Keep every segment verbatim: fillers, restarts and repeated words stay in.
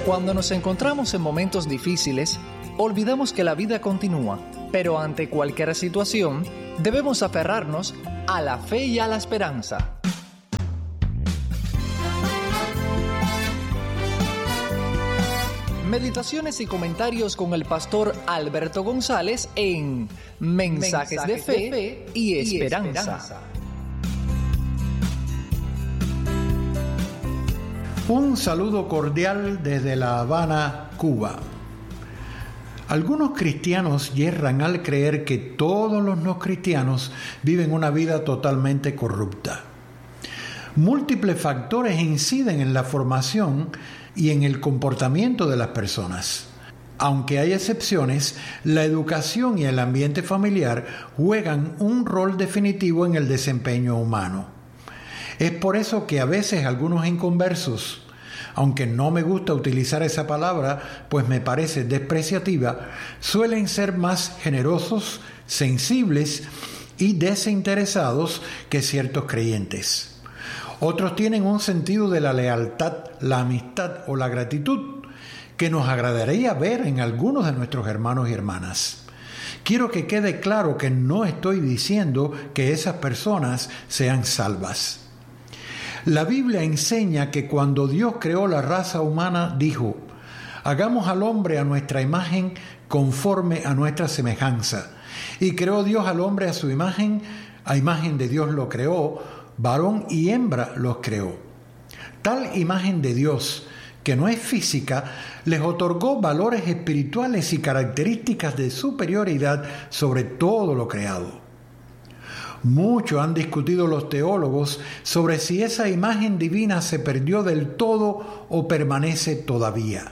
Cuando nos encontramos en momentos difíciles, olvidamos que la vida continúa, pero ante cualquier situación, debemos aferrarnos a la fe y a la esperanza. Meditaciones y comentarios con el pastor Alberto González en Mensajes, Mensajes de, fe de Fe y Esperanza. Y esperanza. Un saludo cordial desde La Habana, Cuba. Algunos cristianos yerran al creer que todos los no cristianos viven una vida totalmente corrupta. Múltiples factores inciden en la formación y en el comportamiento de las personas. Aunque hay excepciones, la educación y el ambiente familiar juegan un rol definitivo en el desempeño humano. Es por eso que a veces algunos inconversos, aunque no me gusta utilizar esa palabra, pues me parece despreciativa, suelen ser más generosos, sensibles y desinteresados que ciertos creyentes. Otros tienen un sentido de la lealtad, la amistad o la gratitud que nos agradaría ver en algunos de nuestros hermanos y hermanas. Quiero que quede claro que no estoy diciendo que esas personas sean salvas. La Biblia enseña que cuando Dios creó la raza humana, dijo: hagamos al hombre a nuestra imagen conforme a nuestra semejanza. Y creó Dios al hombre a su imagen, a imagen de Dios lo creó, varón y hembra los creó. Tal imagen de Dios, que no es física, les otorgó valores espirituales y características de superioridad sobre todo lo creado. Mucho han discutido los teólogos sobre si esa imagen divina se perdió del todo o permanece todavía.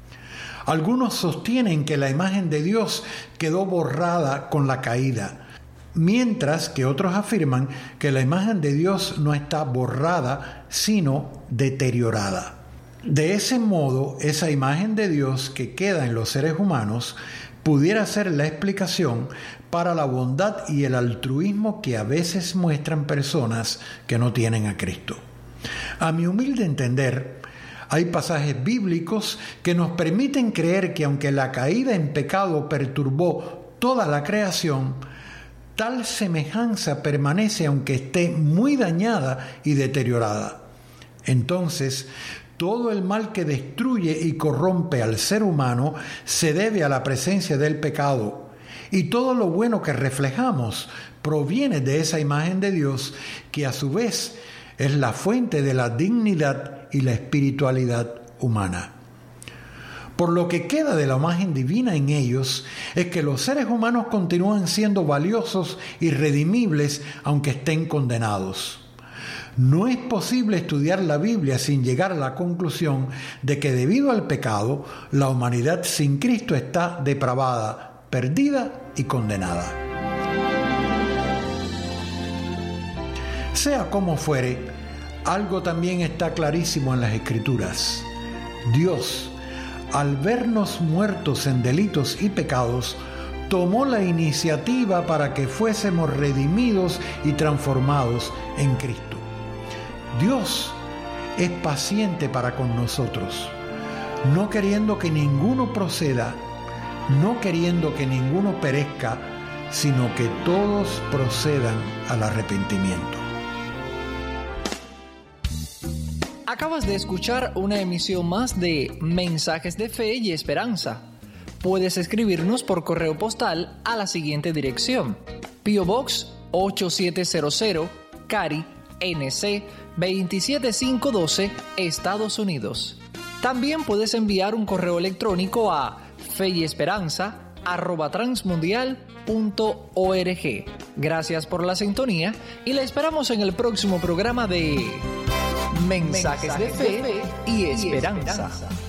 Algunos sostienen que la imagen de Dios quedó borrada con la caída, mientras que otros afirman que la imagen de Dios no está borrada, sino deteriorada. De ese modo, esa imagen de Dios que queda en los seres humanos pudiera ser la explicación para la bondad y el altruismo que a veces muestran personas que no tienen a Cristo. A mi humilde entender, hay pasajes bíblicos que nos permiten creer que aunque la caída en pecado perturbó toda la creación, tal semejanza permanece aunque esté muy dañada y deteriorada. Entonces, todo el mal que destruye y corrompe al ser humano se debe a la presencia del pecado, y todo lo bueno que reflejamos proviene de esa imagen de Dios, que a su vez es la fuente de la dignidad y la espiritualidad humana. Por lo que queda de la imagen divina en ellos es que los seres humanos continúan siendo valiosos y redimibles aunque estén condenados. No es posible estudiar la Biblia sin llegar a la conclusión de que debido al pecado, la humanidad sin Cristo está depravada, perdida y condenada. Sea como fuere, algo también está clarísimo en las Escrituras. Dios, al vernos muertos en delitos y pecados, tomó la iniciativa para que fuésemos redimidos y transformados en Cristo. Dios es paciente para con nosotros, no queriendo que ninguno proceda, no queriendo que ninguno perezca, sino que todos procedan al arrepentimiento. Acabas de escuchar una emisión más de Mensajes de Fe y Esperanza. Puedes escribirnos por correo postal a la siguiente dirección: P O Box ocho siete cero cero, Cary, N C veintisiete mil quinientos doce, Estados Unidos. También puedes enviar un correo electrónico a feyesperanza arroba transmundial punto org. Gracias por la sintonía y la esperamos en el próximo programa de Mensajes, Mensajes de Fe y Esperanza. Y esperanza.